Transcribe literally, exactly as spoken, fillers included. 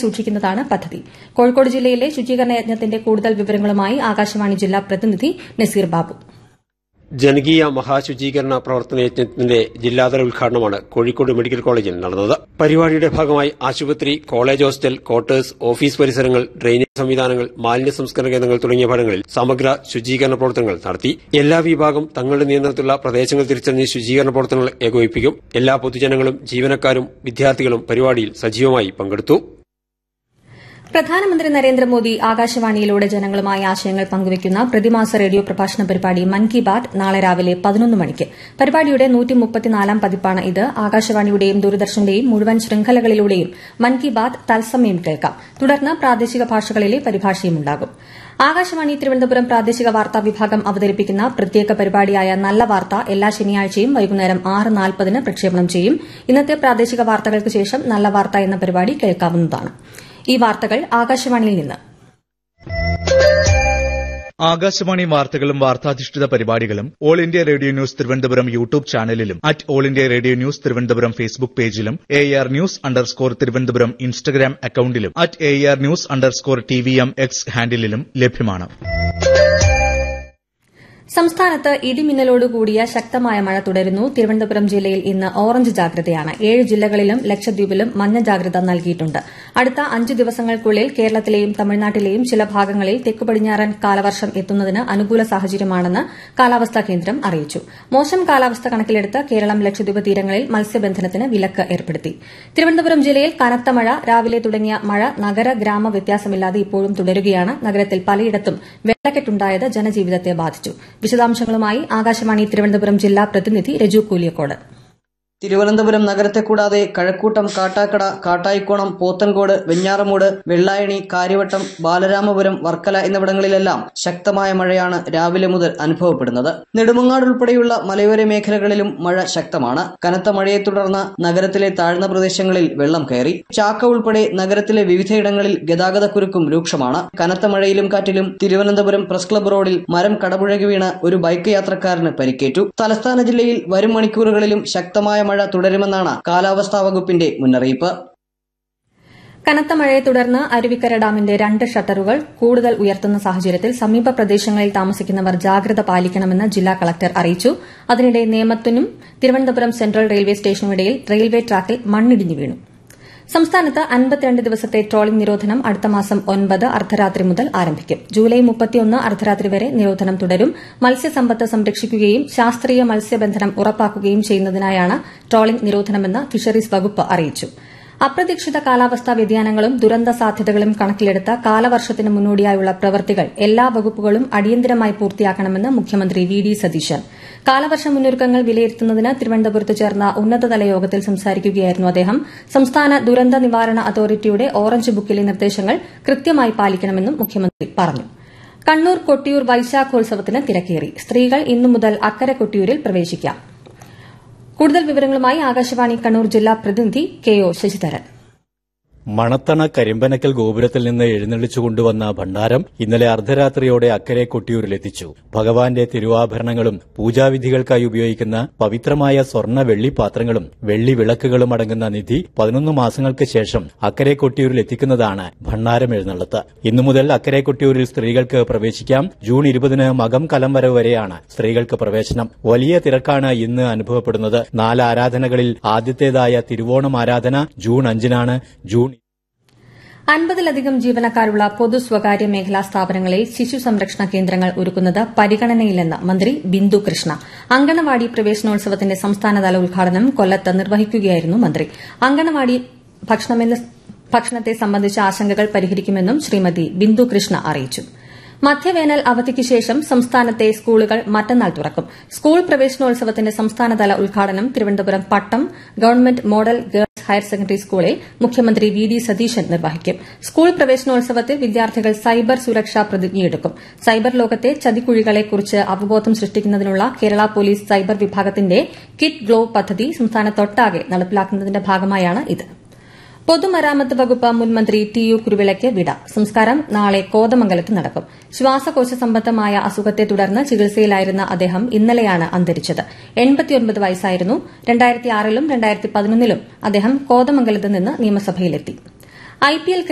സൂക്ഷിക്കുന്നതാണ് പദ്ധതി. കോഴിക്കോട് ജില്ലയിലെ ശുചീകരണ യജ്ഞത്തിന്റെ കൂടുതൽ വിവരങ്ങളുമായി ആകാശവാണി ജില്ലാ പ്രതിനിധി നസീർ ബാബു. ജനകീയ മഹാശുചീകരണ പ്രവർത്തന യജ്ഞത്തിന്റെ ജില്ലാതല ഉദ്ഘാടനമാണ് കോഴിക്കോട് മെഡിക്കൽ കോളേജിൽ നടന്നത്. പരിപാടിയുടെ ഭാഗമായി ആശുപത്രി, college hostel, quarters, office പരിസരങ്ങൾ, drainage സംവിധാനങ്ങൾ, മാലിന്യ സംസ്കരണ കേന്ദ്രങ്ങൾ തുടങ്ങിയ ഭാഗങ്ങളിൽ സമഗ്ര ശുചീകരണ പ്രവർത്തനങ്ങൾ നടത്തി. എല്ലാ വിഭാഗം തങ്ങളുടെ നിയന്ത്രണത്തിലുള്ള പ്രദേശങ്ങൾ തിരിച്ചറിഞ്ഞ് ശുചീകരണ പ്രവർത്തനങ്ങൾ ഏകോപിപ്പിക്കും. എല്ലാ പൊതുജനങ്ങളും ജീവനക്കാരും വിദ്യാർത്ഥികളും പരിപാടിയിൽ സജീവമായി പങ്കെടുത്തു. പ്രധാനമന്ത്രി നരേന്ദ്രമോദി ആകാശവാണിയിലൂടെ ജനങ്ങളുമായി ആശയങ്ങൾ പങ്കുവയ്ക്കുന്ന പ്രതിമാസ റേഡിയോ പ്രഭാഷണ പരിപാടി മൻ കി ബാത് നാളെ രാവിലെ പതിനൊന്ന് മണിക്ക്. പരിപാടിയുടെ നൂറ്റിമുപ്പത്തിനാലാം പതിപ്പാണ് ഇത്. ആകാശവാണിയുടെയും ദൂരദർശന്റെയും മുഴുവൻ ശൃംഖലകളിലൂടെയും മൻ കി ബാത് തത്സമയം കേൾക്കാം. തുടർന്ന് പ്രാദേശിക ഭാഷകളിലെ പരിഭാഷയുമുണ്ടാകും. ആകാശവാണി തിരുവനന്തപുരം പ്രാദേശിക വാർത്താ വിഭാഗം അവതരിപ്പിക്കുന്ന പ്രത്യേക പരിപാടിയായ നല്ല വാർത്ത എല്ലാ ശനിയാഴ്ചയും വൈകുന്നേരം ആറ് നാൽപ്പതിന് പ്രക്ഷേപണം ചെയ്യും. ഇന്നത്തെ പ്രാദേശിക വാർത്തകൾക്ക് ശേഷം നല്ല വാർത്ത എന്ന പരിപാടി കേൾക്കാവുന്നതാണ്. ഈ വാർത്തകൾ ആകാശവാണിയിൽ നിന്ന്. ആകാശവാണി വാർത്തകളും വാർത്താധിഷ്ഠിത പരിപാടികളും all India radio news Thiruvananthapuram YouTube ചാനലിലും at all India radio news Thiruvananthapuram Facebook പേജിലും A R news underscore Thiruvananthapuram Instagram അക്കൌണ്ടിലും at A R news underscore T V M X ഹാൻഡിലും ലഭ്യമാണ്. സംസ്ഥാനത്ത് ഇടിമിന്നലോടുകൂടിയ ശക്തമായ മഴ തുടരുന്നു. തിരുവനന്തപുരം ജില്ലയിൽ ഇന്ന് ഓറഞ്ച് ജാഗ്രതയാണ്. ഏഴ് ജില്ലകളിലും ലക്ഷദ്വീപിലും മഞ്ഞ ജാഗ്രത നൽകിയിട്ടുണ്ട്. അടുത്ത അഞ്ച് ദിവസങ്ങൾക്കുള്ളിൽ കേരളത്തിലെയും തമിഴ്നാട്ടിലെയും ചില ഭാഗങ്ങളിൽ തെക്കുപടിഞ്ഞാറൻ കാലവർഷം എത്തുന്നതിന് അനുകൂല സാഹചര്യമാണെന്ന് കാലാവസ്ഥാ കേന്ദ്രം അറിയിച്ചു. മോശം കാലാവസ്ഥ കണക്കിലെടുത്ത് കേരളം ലക്ഷദ്വീപ് തീരങ്ങളിൽ മത്സ്യബന്ധനത്തിന് വിലക്ക് ഏർപ്പെടുത്തി. തിരുവനന്തപുരം ജില്ലയിൽ കനത്ത മഴ രാവിലെ തുടങ്ങിയ മഴ നഗര ഗ്രാമ വ്യത്യാസമില്ലാതെ ഇപ്പോഴും തുടരുകയാണ്. നഗരത്തിൽ പലയിടത്തും വെള്ളക്കെട്ടുണ്ടായത് ജനജീവിതത്തെ ബാധിച്ചു. വിശദാംശങ്ങളുമായി ആകാശവാണി തിരുവനന്തപുരം ജില്ലാ പ്രതിനിധി രജു കൂലിയക്കോട്. തിരുവനന്തപുരം നഗരത്തെ കൂടാതെ കഴക്കൂട്ടം, കാട്ടാക്കട, കാട്ടായിക്കോണം, പോത്തൻകോട്, വെഞ്ഞാറമൂട്, വെള്ളായണി, കാര്യവട്ടം, ബാലരാമപുരം, വർക്കല എന്നിവിടങ്ങളിലെല്ലാം ശക്തമായ മഴയാണ് രാവിലെ മുതൽ അനുഭവപ്പെടുന്നത്. നെടുമങ്ങാട് ഉൾപ്പെടെയുള്ള മലയോര മേഖലകളിലും മഴ ശക്തമാണ്. കനത്ത മഴയെ തുടർന്ന് നഗരത്തിലെ താഴ്ന്ന പ്രദേശങ്ങളിൽ വെള്ളം കയറി. ചാക്ക ഉൾപ്പെടെ നഗരത്തിലെ വിവിധയിടങ്ങളിൽ ഗതാഗതക്കുരുക്കും രൂക്ഷമാണ്. കനത്ത മഴയിലും കാറ്റിലും തിരുവനന്തപുരം പ്രസ് ക്ലബ്ബ് റോഡിൽ മരം കടപുഴകി വീണ് ഒരു ബൈക്ക് യാത്രക്കാരന് പരിക്കേറ്റു. തലസ്ഥാന ജില്ലയിൽ വരും മണിക്കൂറുകളിലും ശക്തമായ മഴ തുടരുമെന്നാണ് കാലാവസ്ഥാ വകുപ്പിന്റെ മുന്നറിയിപ്പ്. കനത്ത മഴയെ തുടർന്ന് അരുവിക്കര ഡാമിന്റെ രണ്ട് ഷട്ടറുകൾ കൂടുതൽ ഉയർത്തുന്ന സാഹചര്യത്തിൽ സമീപ പ്രദേശങ്ങളിൽ താമസിക്കുന്നവർ ജാഗ്രത പാലിക്കണമെന്ന് ജില്ലാ കളക്ടർ അറിയിച്ചു. അതിനിടെ നേമത്തിനും തിരുവനന്തപുരം സെൻട്രൽ റെയിൽവേ സ്റ്റേഷനുമിടയിൽ റെയിൽവേ ട്രാക്കിൽ മണ്ണിടിഞ്ഞു വീണു. സംസ്ഥാനത്ത് അൻപത്തിരണ്ട് ദിവസത്തെ ട്രോളിംഗ് നിരോധനം അടുത്ത മാസം ഒൻപത് അർദ്ധരാത്രി മുതൽ ആരംഭിക്കും. ജൂലൈ മുപ്പത്തിയൊന്ന് അർദ്ധരാത്രി വരെ നിരോധനം തുടരും. മത്സ്യസമ്പത്ത് സംരക്ഷിക്കുകയും ശാസ്ത്രീയ മത്സ്യബന്ധനം ഉറപ്പാക്കുകയും ചെയ്യുന്നതിനായാണ് ട്രോളിംഗ് നിരോധനമെന്ന് ഫിഷറീസ് വകുപ്പ് അറിയിച്ചു. അപ്രതീക്ഷിത കാലാവസ്ഥാ വ്യതിയാനങ്ങളും ദുരന്ത സാധ്യതകളും കണക്കിലെടുത്ത കാലവർഷത്തിന് മുന്നോടിയായുള്ള പ്രവൃത്തികൾ എല്ലാ വകുപ്പുകളും അടിയന്തരമായി പൂർത്തിയാക്കണമെന്ന് മുഖ്യമന്ത്രി വി ഡി സതീശൻ. കാലവർഷ മുന്നൊരുക്കങ്ങൾ വിലയിരുത്തുന്നതിന് തിരുവനന്തപുരത്ത് ചേർന്ന ഉന്നതതല യോഗത്തിൽ സംസാരിക്കുകയായിരുന്നു അദ്ദേഹം. സംസ്ഥാന ദുരന്ത നിവാരണ അതോറിറ്റിയുടെ ഓറഞ്ച് ബുക്കിലെ നിർദ്ദേശങ്ങൾ കൃത്യമായി പാലിക്കണമെന്നും മുഖ്യമന്ത്രി പറഞ്ഞു. കണ്ണൂർ കൊട്ടിയൂർ വൈശാഖോത്സവത്തിന് തിരക്കേറി. സ്ത്രീകൾ ഇന്നു മുതൽ അക്കരെ കൊട്ടിയൂരിൽ പ്രവേശിക്കാം. കൂടുതൽ വിവരങ്ങളുമായി ആകാശവാണി കണ്ണൂർ ജില്ലാ പ്രതിനിധി കെ ഒ ശശിധരൻ. മണത്തണ കരിമ്പനക്കൽ ഗോപുരത്തിൽ നിന്ന് എഴുന്നള്ളിച്ചു കൊണ്ടുവന്ന ഭണ്ഡാരം ഇന്നലെ അർദ്ധരാത്രിയോടെ അക്കരെ കൊട്ടിയൂരിലെത്തിച്ചു. ഭഗവാന്റെ തിരുവാഭരണങ്ങളും പൂജാവിധികൾക്കായി ഉപയോഗിക്കുന്ന പവിത്രമായ സ്വർണ്ണ വെള്ളി പാത്രങ്ങളും വെള്ളി വിളക്കുകളും അടങ്ങുന്ന നിധി പതിനൊന്ന് മാസങ്ങൾക്ക് ശേഷം അക്കരെ കൊട്ടിയൂരിൽ എത്തിക്കുന്നതാണ് ഭണ്ഡാരം എഴുന്നള്ളത്ത്. ഇന്നു മുതൽ അക്കരെ കൊട്ടിയൂരിൽ സ്ത്രീകൾക്ക് പ്രവേശിക്കാം. ജൂൺ ഇരുപതിന് മകം കലംവരവ് വരെയാണ് സ്ത്രീകൾക്ക് പ്രവേശനം. വലിയ തിരക്കാണ് ഇന്ന് അനുഭവപ്പെടുന്നത്. നാല് ആരാധനകളിൽ ആദ്യത്തേതായ തിരുവോണം ആരാധന ജൂൺ അഞ്ചിനാണ്. ജൂൺ അൻപതിലധികം ജീവനക്കാരുള്ള പൊതു സ്വകാര്യ മേഖലാ സ്ഥാപനങ്ങളിൽ ശിശു സംരക്ഷണ കേന്ദ്രങ്ങൾ ഒരുക്കുന്നത് പരിഗണനയിലെന്ന് മന്ത്രി ബിന്ദു കൃഷ്ണ. അങ്കണവാടി പ്രവേശനോത്സവത്തിന്റെ സംസ്ഥാനതല ഉദ്ഘാടനം കൊല്ലത്ത് നിർവഹിക്കുകയായിരുന്നു മന്ത്രി. അങ്കണവാടി ഭക്ഷണത്തെ സംബന്ധിച്ച ആശങ്കകൾ പരിഹരിക്കുമെന്നും ശ്രീമതി ബിന്ദു കൃഷ്ണ അറിയിച്ചു. മധ്യവേനൽ അവധിക്ക് ശേഷം സംസ്ഥാനത്തെ സ്കൂളുകൾ മറ്റന്നാൾ തുറക്കും. സ്കൂൾ പ്രവേശനോത്സവത്തിന്റെ സംസ്ഥാനതല ഉദ്ഘാടനം തിരുവനന്തപുരം പട്ടം government model girls higher secondary സ്കൂളിൽ മുഖ്യമന്ത്രി വി ഡി സതീശൻ നിർവഹിക്കും. സ്കൂൾ പ്രവേശനോത്സവത്തിൽ വിദ്യാർത്ഥികൾ സൈബർ സുരക്ഷാ പ്രതിജ്ഞയെടുക്കും. സൈബർ ലോകത്തെ ചതിക്കുഴികളെക്കുറിച്ച് അവബോധം സൃഷ്ടിക്കുന്നതിനുള്ള കേരള പോലീസ് സൈബർ വിഭാഗത്തിന്റെ കിഡ് ഗ്ലോ പദ്ധതി സംസ്ഥാനത്തൊട്ടാകെ നടപ്പിലാക്കുന്നതിന്റെ ഭാഗമായാണ് ഇത്. പൊതുമരാമത്ത് വകുപ്പ് മുൻമന്ത്രി ടി യു കുരുവിളയ്ക്ക് വിട. സംസ്കാരം നാളെ കോതമംഗലത്ത് നടക്കും. ശ്വാസകോശ സംബന്ധമായ അസുഖത്തെ തുടർന്ന് ചികിത്സയിലായിരുന്ന അദ്ദേഹം ഇന്നലെയാണ് അന്തരിച്ചത്. എൺപത്തിയൊൻപത് വയസ്സായിരുന്നു. രണ്ടായിരത്തി ആറിലും രണ്ടായിരത്തി പതിനൊന്നിലും അദ്ദേഹം കോതമംഗലത്ത് നിന്ന് നിയമസഭയിലെത്തി. ഐപിഎൽ